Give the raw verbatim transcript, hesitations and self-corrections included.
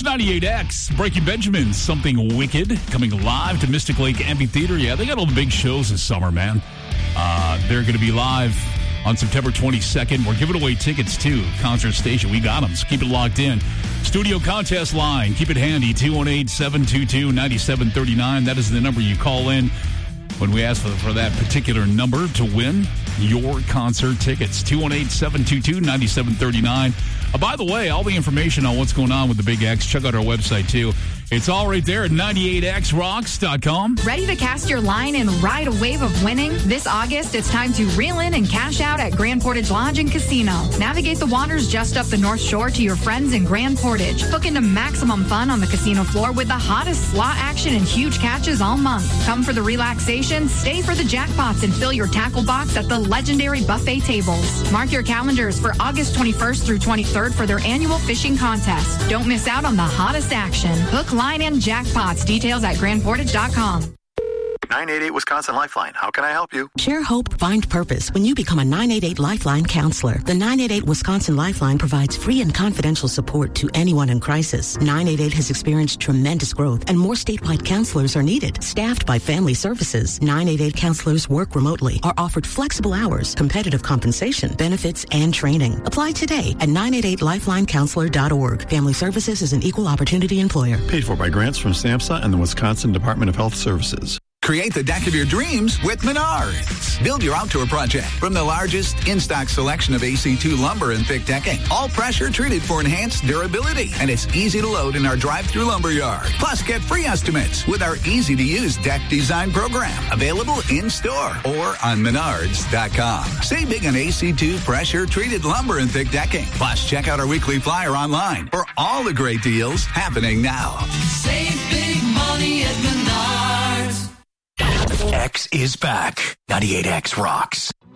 It's ninety-eight X. Breaking Benjamin, Something Wicked, coming live to Mystic Lake Amphitheater. Yeah, they got all the big shows this summer, man. Uh, they're going to be live on September twenty-second. We're giving away tickets to Concert Station. We got them, so keep it locked in. Studio contest line. Keep it handy. two one eight, seven two two, nine seven three nine. That is the number you call in when we ask for, for that particular number to win your concert tickets. two one eight, seven two two, nine seven three nine. Uh, by the way, all the information on what's going on with the Big X, check out our website, too. It's all right there at ninety-eight x rocks dot com. Ready to cast your line and ride a wave of winning? This August, it's time to reel in and cash out at Grand Portage Lodge and Casino. Navigate the waters just up the North Shore to your friends in Grand Portage. Hook into maximum fun on the casino floor with the hottest slot action and huge catches all month. Come for the relaxation, stay for the jackpots, and fill your tackle box at the legendary buffet tables. Mark your calendars for August twenty-first through twenty-third for their annual fishing contest. Don't miss out on the hottest action. Hook, line, and jackpots. Details at grand portage dot com. nine eight eight Wisconsin Lifeline. How can I help you? Share hope, find purpose when you become a nine eight eight Lifeline counselor. The nine eight eight Wisconsin Lifeline provides free and confidential support to anyone in crisis. nine eight eight has experienced tremendous growth and more statewide counselors are needed. Staffed by Family Services, nine eight eight counselors work remotely, are offered flexible hours, competitive compensation, benefits, and training. Apply today at nine eight eight lifeline counselor dot org. Family Services is an equal opportunity employer. Paid for by grants from SAMHSA and the Wisconsin Department of Health Services. Create the deck of your dreams with Menards. Build your outdoor project from the largest in-stock selection of A C two lumber and thick decking. All pressure treated for enhanced durability. And it's easy to load in our drive-through lumber yard. Plus, get free estimates with our easy-to-use deck design program. Available in-store or on menards dot com. Save big on A C two pressure treated lumber and thick decking. Plus, check out our weekly flyer online for all the great deals happening now. Save big money at Menards. X is back. ninety-eight X rocks.